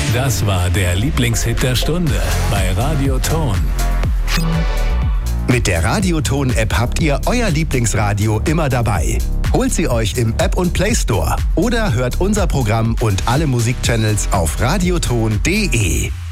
Das war der Lieblingshit der Stunde bei Radio Ton. Mit der Radio Ton App habt ihr euer Lieblingsradio immer dabei. Holt sie euch im App und Play Store oder hört unser Programm und alle Musikchannels auf radioton.de.